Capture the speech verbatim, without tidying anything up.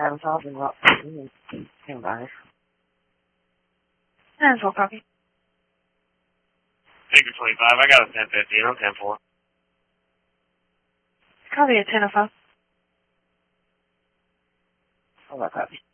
I was talking about ten five. ten four, copy. Figure twenty-five, I got a ten fifteen, I'm ten four. Copy at ten oh five. Hold on, copy.